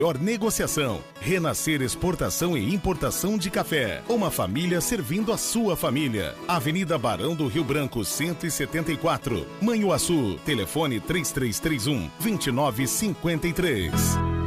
Melhor negociação. Renascer Exportação e Importação de Café. Uma família servindo a sua família. Avenida Barão do Rio Branco, 174. Manhuaçu. Telefone 3331-2953.